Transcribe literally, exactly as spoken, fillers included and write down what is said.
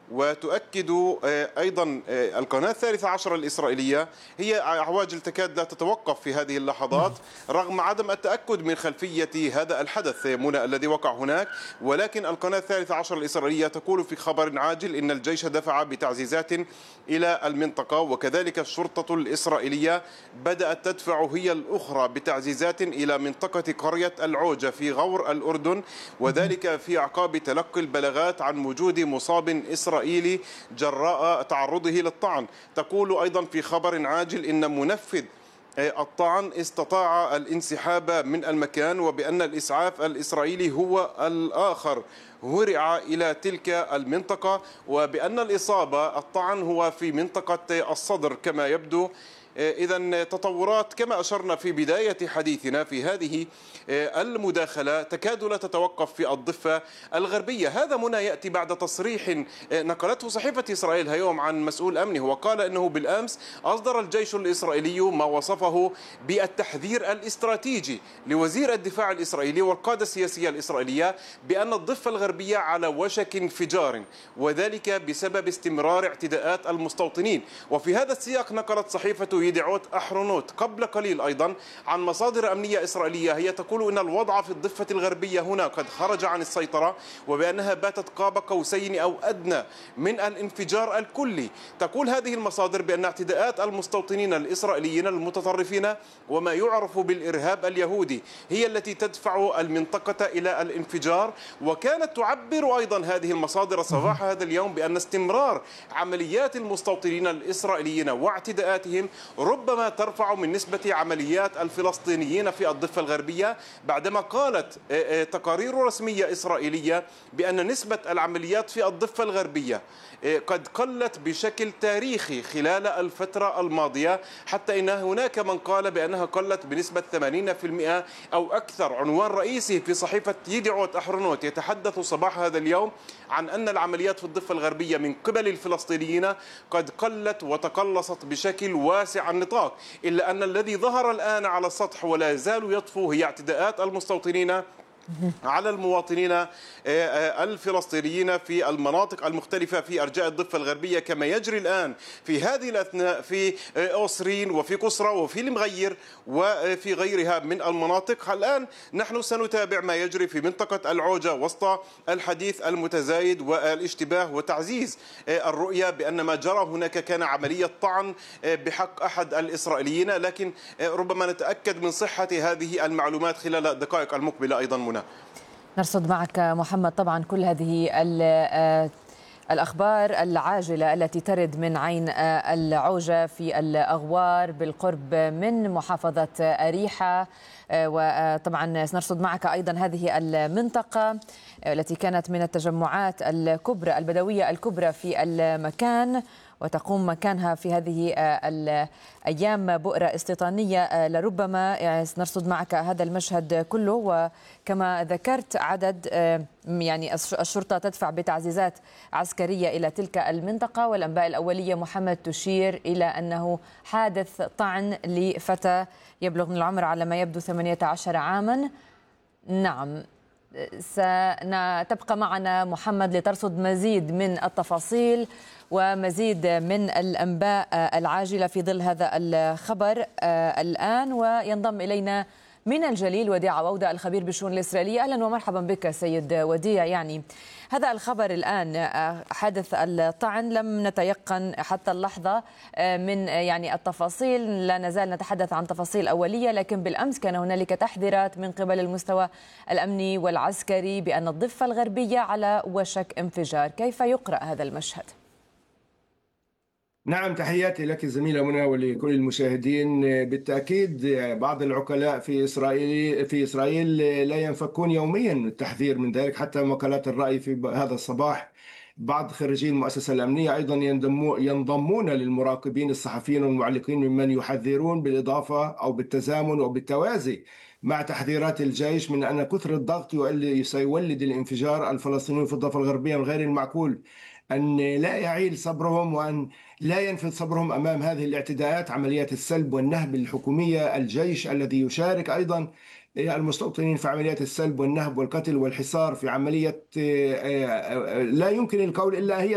وتؤكد أيضا القناة الثالثة عشر الإسرائيلية هي عواجل تكاد لا تتوقف في هذه اللحظات رغم عدم التأكد من خلفية هذا الحدث منى الذي وقع هناك. ولكن القناة الثالثة عشر الإسرائيلية تقول في خبر عاجل إن الجيش دفع بتعزيزات إلى المنطقة، وكذلك الشرطة الإسرائيلية بدأت تدفع هي الأخرى بتعزيزات إلى منطقة قرية العوجة في غور الأردن، وذلك في أعقاب تلقي البلاغات عن وجود مصاب إسرائيلي جراء تعرضه للطعن. تقول أيضا في خبر عاجل إن منفذ الطعن استطاع الانسحاب من المكان، وبأن الإسعاف الإسرائيلي هو الآخر هرع إلى تلك المنطقة، وبأن الإصابة الطعن هو في منطقة الصدر كما يبدو. إذا تطورات كما أشرنا في بداية حديثنا في هذه المداخلة تكاد لا تتوقف في الضفة الغربية. هذا منى يأتي بعد تصريح نقلته صحيفة إسرائيل اليوم عن مسؤول أمني، وقال أنه بالأمس أصدر الجيش الإسرائيلي ما وصفه بالتحذير الاستراتيجي لوزير الدفاع الإسرائيلي والقادة السياسية الإسرائيلية بأن الضفة الغربية على وشك انفجار، وذلك بسبب استمرار اعتداءات المستوطنين. وفي هذا السياق نقلت صحيفة يدعوت أحرونوت قبل قليل أيضا عن مصادر أمنية إسرائيلية هي تقول أن الوضع في الضفة الغربية هنا قد خرج عن السيطرة، وبأنها باتت قاب قوسين أو أدنى من الانفجار الكلي. تقول هذه المصادر بأن اعتداءات المستوطنين الإسرائيليين المتطرفين وما يعرف بالإرهاب اليهودي هي التي تدفع المنطقة إلى الانفجار. وكانت تعبر أيضا هذه المصادر صباح هذا اليوم بأن استمرار عمليات المستوطنين الإسرائيليين واعتداءاتهم ربما ترفع من نسبة عمليات الفلسطينيين في الضفة الغربية، بعدما قالت تقارير رسمية إسرائيلية بأن نسبة العمليات في الضفة الغربية قد قلت بشكل تاريخي خلال الفترة الماضية، حتى إن هناك من قال بأنها قلت بنسبة ثمانين بالمئة أو أكثر. عنوان رئيسي في صحيفة يدعوت أحرونوت يتحدث صباح هذا اليوم عن أن العمليات في الضفة الغربية من قبل الفلسطينيين قد قلت وتقلصت بشكل واسع النطاق، إلا أن الذي ظهر الآن على السطح ولا يزال يطفو هي اعتداءات المستوطنين على المواطنين الفلسطينيين في المناطق المختلفة في أرجاء الضفة الغربية، كما يجري الآن في هذه الأثناء في أوسرين وفي قسرة وفي المغير وفي غيرها من المناطق. الآن نحن سنتابع ما يجري في منطقة العوجة وسط الحديث المتزايد والاشتباه وتعزيز الرؤية بأن ما جرى هناك كان عملية طعن بحق أحد الإسرائيليين، لكن ربما نتأكد من صحة هذه المعلومات خلال الدقائق المقبلة أيضا منى. نرصد معك محمد طبعا كل هذه الأخبار العاجلة التي ترد من عين العوجة في الأغوار بالقرب من محافظة أريحة، وطبعا سنرصد معك أيضا هذه المنطقة التي كانت من التجمعات الكبرى البدوية الكبرى في المكان، وتقوم مكانها في هذه الأيام بؤرة استيطانية لربما. نرصد معك هذا المشهد كله، وكما ذكرت عدد يعني الشرطة تدفع بتعزيزات عسكرية إلى تلك المنطقة، والأنباء الأولية محمد تشير إلى أنه حادث طعن لفتى يبلغ من العمر على ما يبدو ثمانية عشر عاما. نعم، ستبقى معنا محمد لترصد مزيد من التفاصيل ومزيد من الأنباء العاجلة في ظل هذا الخبر الآن. وينضم إلينا من الجليل وديع عودة الخبير بالشؤون الإسرائيلية. أهلا ومرحبا بك سيد وديع. يعني هذا الخبر الآن حدث الطعن لم نتيقن حتى اللحظة من يعني التفاصيل، لا نزال نتحدث عن تفاصيل أولية، لكن بالأمس كان هنالك تحذيرات من قبل المستوى الأمني والعسكري بأن الضفة الغربية على وشك انفجار. كيف يقرأ هذا المشهد؟ نعم، تحياتي لك زميلة منى ولكل المشاهدين. بالتأكيد بعض العقلاء في إسرائيل في إسرائيل لا ينفكون يوميا التحذير من ذلك. حتى وكالات الرأي في هذا الصباح بعض خريجي المؤسسة الأمنية أيضا ينضمون للمراقبين الصحفيين والمعلقين ممن يحذرون بالإضافة أو بالتزامن أو بالتوازي مع تحذيرات الجيش من أن كثر الضغط سيولد الانفجار. الفلسطينيون في الضفة الغربية من غير المعقول أن لا يعيل صبرهم وأن لا ينفذ صبرهم أمام هذه الاعتداءات، عمليات السلب والنهب الحكومية. الجيش الذي يشارك أيضا المستوطنين في عمليات السلب والنهب والقتل والحصار في عملية لا يمكن القول إلا هي